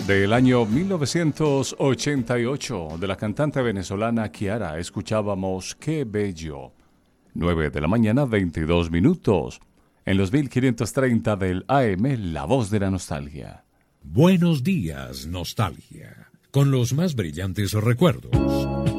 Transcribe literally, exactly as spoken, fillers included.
Del año mil novecientos ochenta y ocho, de la cantante venezolana Kiara, escuchábamos Qué Bello. nueve de la mañana, veintidós minutos. En los mil quinientos treinta del A M, La Voz de la Nostalgia. Buenos días, nostalgia. Con los más brillantes recuerdos.